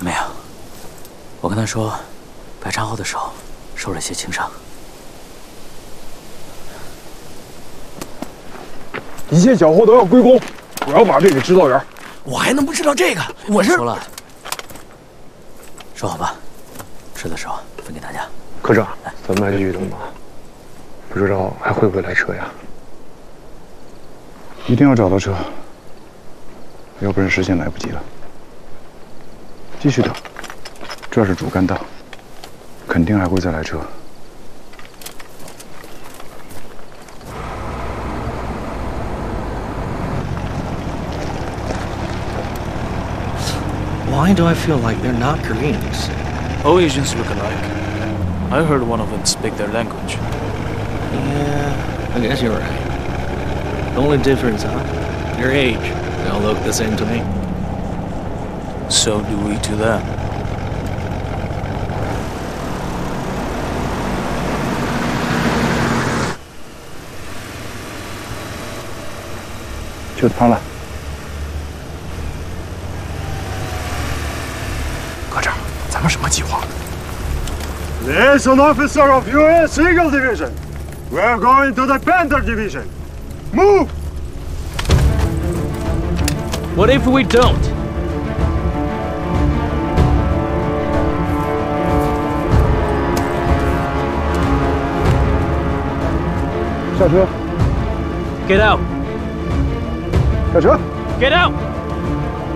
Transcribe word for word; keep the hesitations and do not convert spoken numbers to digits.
没有，我跟他说，白长浩的手受了些轻伤。 一切缴获都要归公，我要把这给指导员。 我还能不知道这个？我是说了，说好吧，吃的时候分给大家。 科长，咱们还继续等吗？不知道还会不会来车呀？ 一定要找到车，要不然时间来不及了。继续等，这是主干道，肯定还会再来车。 Why do I feel like they're not Koreans? All Asians look alike. I heard one of them speak their language. Yeah, I guess you're right. The only difference, huh? Your age. They all look the same to me. So do we to them. 就他了。 咱们什么计划 Liaison officer of U S Eagle Division. We are going to the Panther Division. Move! What if we don't? 下车 Get out! 下车 Get out!